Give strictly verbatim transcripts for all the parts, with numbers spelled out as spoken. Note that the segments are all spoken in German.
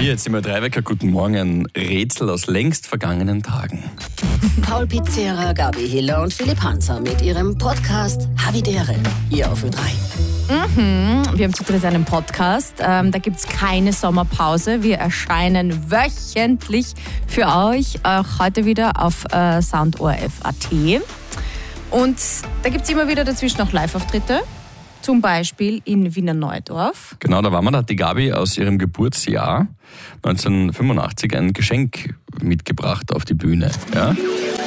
Hier jetzt immer drei Wecker. Guten Morgen, ein Rätsel aus längst vergangenen Tagen. Paul Pizzera, Gabi Hiller und Philipp Hanser mit ihrem Podcast Havidere, hier auf Ö drei. Mhm, wir haben zu dritt einen Podcast. Ähm, da gibt es keine Sommerpause. Wir erscheinen wöchentlich für euch, auch heute wieder auf äh, soundorf punkt at. Und da gibt es immer wieder dazwischen auch Live-Auftritte. Zum Beispiel in Wiener Neudorf. Genau, da waren wir, da hat die Gabi aus ihrem Geburtsjahr neunzehnhundertfünfundachtzig ein Geschenk mitgebracht auf die Bühne. Ja,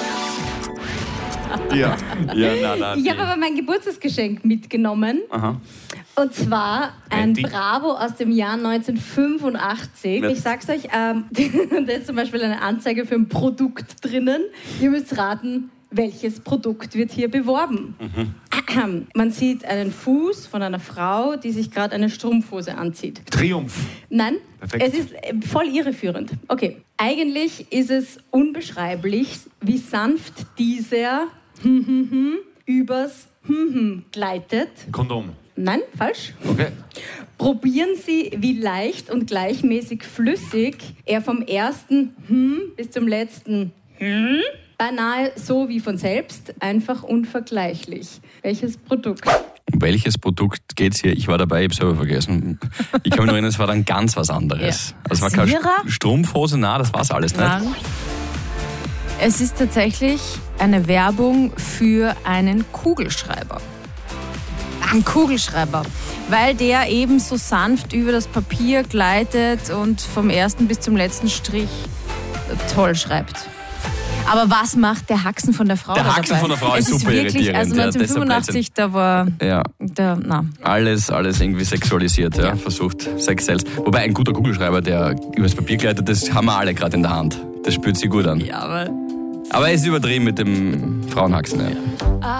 ja, ja na, na, Ich habe aber mein Geburtstagsgeschenk mitgenommen. Aha. Und zwar ein Andy. Bravo aus dem Jahr neunzehnhundertfünfundachtzig. Ja. Ich sag's euch, ähm, da ist zum Beispiel eine Anzeige für ein Produkt drinnen. Ihr müsst raten, welches Produkt wird hier beworben. Mhm. Man sieht einen Fuß von einer Frau, die sich gerade eine Strumpfhose anzieht. Triumph. Nein, Perfekt. es ist äh, voll irreführend. Okay, eigentlich ist es unbeschreiblich, wie sanft dieser übers gleitet. Kondom. Nein, falsch. Okay. Probieren Sie, wie leicht und gleichmäßig flüssig er vom ersten hm bis zum letzten hm, beinahe so wie von selbst, einfach unvergleichlich. Welches Produkt? Um welches Produkt geht's hier? Ich war dabei, ich habe selber vergessen. Ich kann mich noch erinnern, es war dann ganz was anderes. Ja. Das war keine Rasierer? St- Strumpfhose, nein, das war's alles nicht. Nein. Es ist tatsächlich eine Werbung für einen Kugelschreiber. Ein Kugelschreiber, weil der eben so sanft über das Papier gleitet und vom ersten bis zum letzten Strich toll schreibt. Aber was macht der Haxen von der Frau Der da Haxen dabei? von der Frau ist es ist super wirklich, irritierend, also ja, neunzehnhundertfünfundachtzig, da war Ja. der, na. Alles, alles irgendwie sexualisiert, ja. Ja. Versucht Sex selbst. Wobei ein guter Kugelschreiber, der übers Papier gleitet, das haben wir alle gerade in der Hand. Das spürt sich gut an. Ja, aber Aber er ist übertrieben mit dem Frauenhaxen, ja.